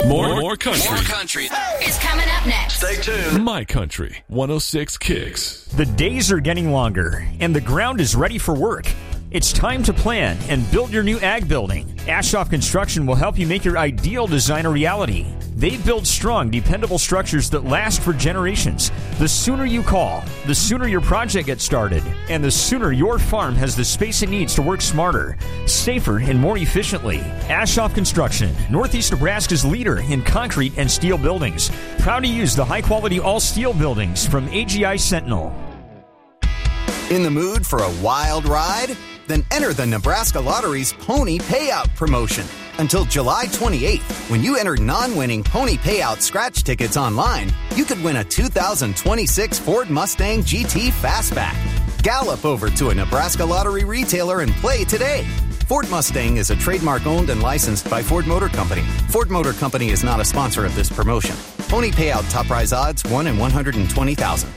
More country. Is coming up next. Stay tuned. My Country 106 Kicks. The days are getting longer, and the ground is ready for work. It's time to plan and build your new ag building. Ashoff Construction will help you make your ideal design a reality. They build strong, dependable structures that last for generations. The sooner you call, the sooner your project gets started, and the sooner your farm has the space it needs to work smarter, safer, and more efficiently. Ashoff Construction, Northeast Nebraska's leader in concrete and steel buildings. Proud to use the high-quality all-steel buildings from AGI Sentinel. In the mood for a wild ride? Then enter the Nebraska Lottery's Pony Payout promotion. Until July 28th, when you enter non-winning Pony Payout scratch tickets online, you could win a 2026 Ford Mustang GT Fastback. Gallop over to a Nebraska Lottery retailer and play today. Ford Mustang is a trademark owned and licensed by Ford Motor Company. Ford Motor Company is not a sponsor of this promotion. Pony Payout top prize odds 1 in 120,000.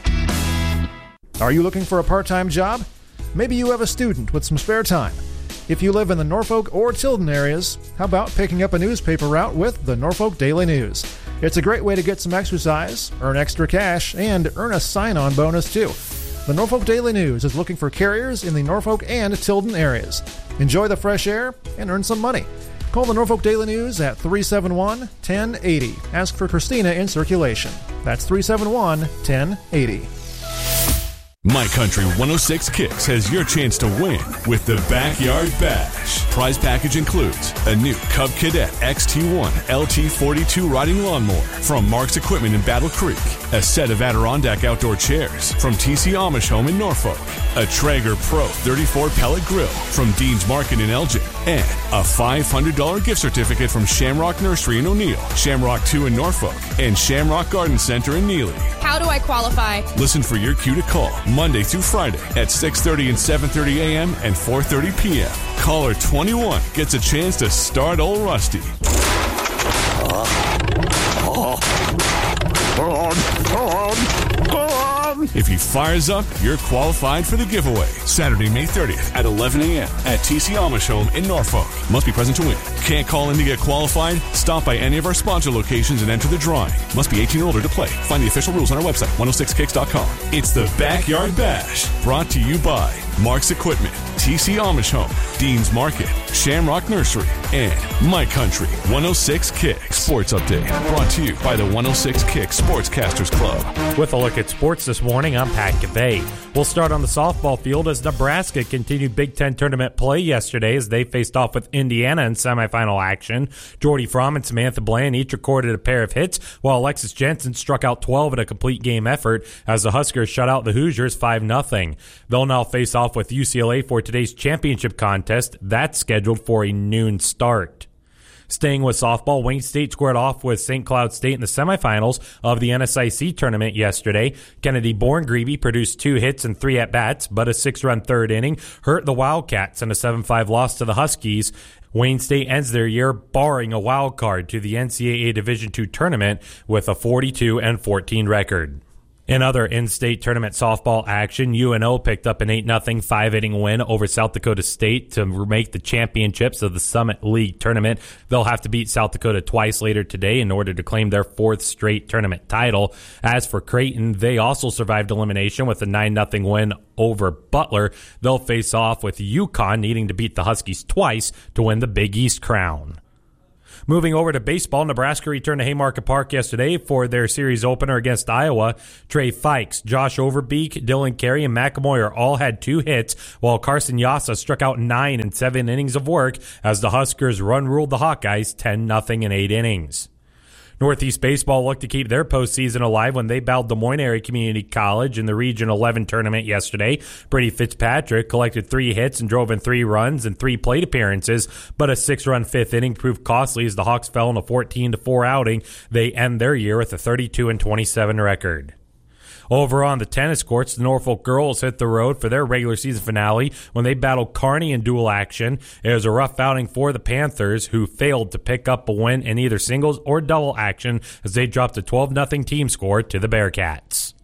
Are you looking for a part-time job? Maybe you have a student with some spare time. If you live in the Norfolk or Tilden areas, how about picking up a newspaper route with the Norfolk Daily News? It's a great way to get some exercise, earn extra cash, and earn a sign-on bonus too. The Norfolk Daily News is looking for carriers in the Norfolk and Tilden areas. Enjoy the fresh air and earn some money. Call the Norfolk Daily News at 371-1080. Ask for Christina in circulation. That's 371-1080. My Country 106 Kicks has your chance to win with the Backyard Bash. Prize package includes a new Cub Cadet XT1 LT42 riding lawnmower from Mark's Equipment in Battle Creek, a set of Adirondack outdoor chairs from TC Amish Home in Norfolk, a Traeger Pro 34 pellet grill from Dean's Market in Elgin, and a $500 gift certificate from Shamrock Nursery in O'Neill, Shamrock 2 in Norfolk, and Shamrock Garden Center in Neely. How do I qualify? Listen for your cue to call Monday through Friday at 6:30 and 7:30 a.m. and 4:30 p.m. Caller 21 gets a chance to start Old Rusty. If he fires up, you're qualified for the giveaway. Saturday, May 30th at 11 a.m. at TC Amish Home in Norfolk. Must be present to win. Can't call in to get qualified? Stop by any of our sponsor locations and enter the drawing. Must be 18 or older to play. Find the official rules on our website, 106kicks.com. It's the Backyard Bash, brought to you by Mark's Equipment, TC Amish Home, Dean's Market, Shamrock Nursery, and My Country 106 Kicks. Sports Update, brought to you by the 106 Kicks Sportscasters Club. With a look at sports this morning, I'm Pat Cavay. We'll start on the softball field as Nebraska continued Big Ten tournament play yesterday as they faced off with Indiana in semifinal action. Jordy Fromm and Samantha Bland each recorded a pair of hits, while Alexis Jensen struck out 12 in a complete game effort as the Huskers shut out the Hoosiers 5-0. They'll now face off with UCLA for today's championship contest. That's scheduled for a noon start. Staying with softball, Wayne State squared off with St. Cloud State in the semifinals of the NSIC tournament yesterday. Kennedy Borngreevy produced 2 hits and 3 at-bats, but a 6-run third inning hurt the Wildcats in a 7-5 loss to the Huskies. Wayne State ends their year barring a wild card to the NCAA Division II tournament with a 42-14 record. In other in-state tournament softball action, UNO picked up an 8-0 5-inning win over South Dakota State to make the championships of the Summit League tournament. They'll have to beat South Dakota twice later today in order to claim their 4th straight tournament title. As for Creighton, they also survived elimination with a 9-0 win over Butler. They'll face off with UConn needing to beat the Huskies twice to win the Big East crown. Moving over to baseball, Nebraska returned to Haymarket Park yesterday for their series opener against Iowa. Trey Fikes, Josh Overbeek, Dylan Carey, and Mac Moyer all had 2 hits, while Carson Yassa struck out 9 in 7 innings of work as the Huskers run-ruled the Hawkeyes 10-0 in 8 innings. Northeast Baseball looked to keep their postseason alive when they battled Des Moines Area Community College in the Region 11 tournament yesterday. Brady Fitzpatrick collected 3 hits and drove in 3 runs and 3 plate appearances, but a 6-run 5th inning proved costly as the Hawks fell in a 14-4 outing. They end their year with a 32-27 record. Over on the tennis courts, the Norfolk girls hit the road for their regular season finale when they battled Kearney in dual action. It was a rough outing for the Panthers, who failed to pick up a win in either singles or double action as they dropped a 12-0 team score to the Bearcats.